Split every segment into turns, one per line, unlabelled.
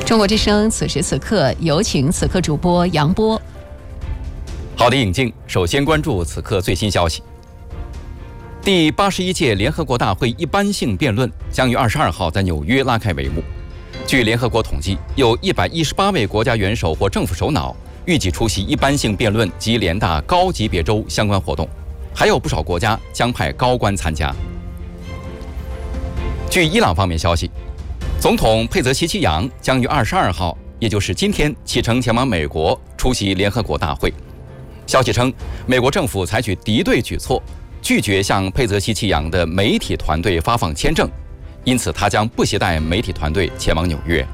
中国之声此时此刻有请此刻主播杨波。
好的，引进，首先关注此刻最新消息。第81届联合国大会一般性辩论将于22号在纽约拉开帷幕。据联合国统计，有118位国家元首或政府首脑预计出席一般性辩论及联大高级别州相关活动，还有不少国家将派高官参加。据伊朗方面消息，总统佩泽希奇扬将于22号，也就是今天启程前往美国出席联合国大会。消息称，美国政府采取敌对举措，拒绝向佩泽希奇扬的媒体团队发放签证，因此他将不携带媒体团队前往纽约。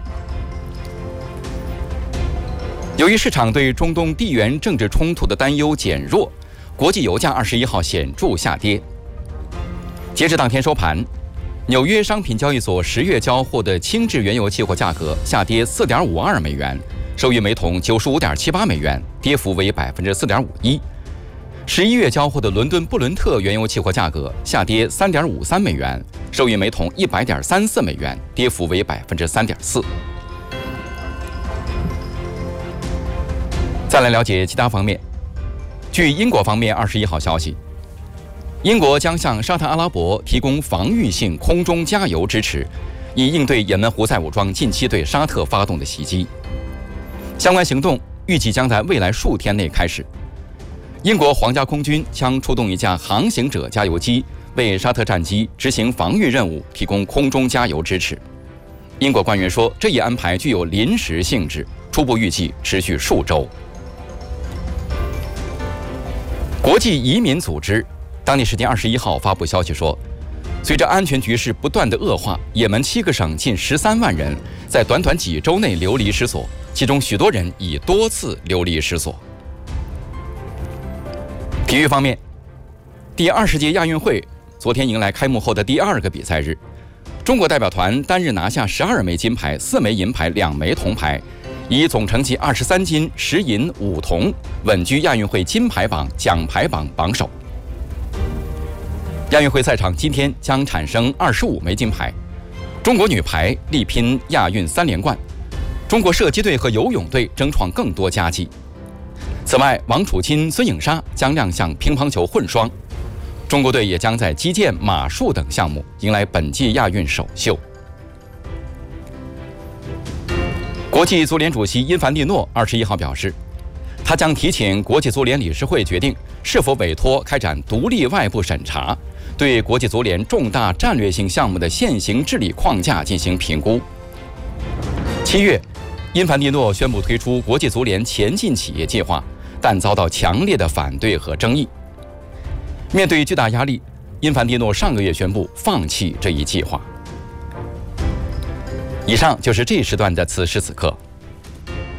由于市场对中东地缘政治冲突的担忧减弱，国际油价21号显著下跌。截至当天收盘，纽约商品交易所10月交货的轻质原油期货价格下跌4.52美元，收于每桶95.78美元，跌幅为4.51%。11月交货的伦敦布伦特原油期货价格下跌3.53美元，收于每桶100.34美元，跌幅为3.4%。再来了解其他方面。据英国方面21号消息，英国将向沙特阿拉伯提供防御性空中加油支持，以应对也门胡塞武装近期对沙特发动的袭击。相关行动预计将在未来数天内开始。英国皇家空军将出动一架航行者加油机，为沙特战机执行防御任务提供空中加油支持。英国官员说，这一安排具有临时性质，初步预计持续数周。国际移民组织当地时间21号发布消息说，随着安全局势不断的恶化，也门7个省近13万人在短短几周内流离失所，其中许多人已多次流离失所。体育方面，第20届亚运会昨天迎来开幕后的第2个比赛日，中国代表团单日拿下12枚金牌、4枚银牌、2枚铜牌，以总成绩23金10银5铜，稳居亚运会金牌榜、奖牌榜榜首。亚运会赛场今天将产生25枚金牌，中国女排力拼亚运3连冠，中国射击队和游泳队争创更多佳绩。此外，王楚钦、孙颖莎将亮相乒乓球混双，中国队也将在击剑、马术等项目迎来本届亚运首秀。国际足联主席因凡蒂诺21号表示，他将提请国际足联理事会决定是否委托开展独立外部审查，对国际足联重大战略性项目的现行治理框架进行评估。7月，因凡蒂诺宣布推出国际足联前进企业计划，但遭到强烈的反对和争议。面对巨大压力，因凡蒂诺上个月宣布放弃这一计划。以上就是这一时段的此时此刻。